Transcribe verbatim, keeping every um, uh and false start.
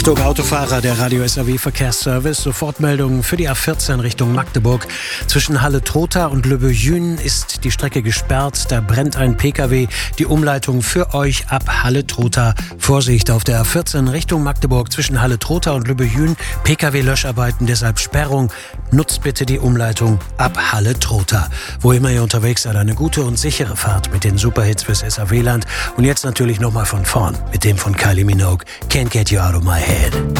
Achtung Autofahrer, der Radio S A W Verkehrsservice. Sofortmeldung für die A vierzehn Richtung Magdeburg. Zwischen Halle-Trotha und Löbbe-Jühn ist die Strecke gesperrt. Da brennt ein Pkw. Die Umleitung für euch ab Halle-Trotha. Vorsicht auf der A vierzehn Richtung Magdeburg zwischen Halle-Trotha und Löbbe-Jühn. Pkw-Löscharbeiten, deshalb Sperrung. Nutzt bitte die Umleitung ab Halle-Trotha. Wo immer ihr unterwegs seid, eine gute und sichere Fahrt mit den Superhits fürs S A W-Land. Und jetzt natürlich nochmal von vorn mit dem von Kylie Minogue. Can't Get You Out of My Head.